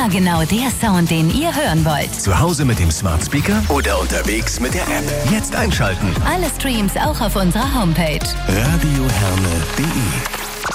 Immer genau der Sound, den ihr hören wollt. Zu Hause mit dem Smart Speaker oder unterwegs mit der App. Jetzt einschalten. Alle Streams auch auf unserer Homepage. radioherne.de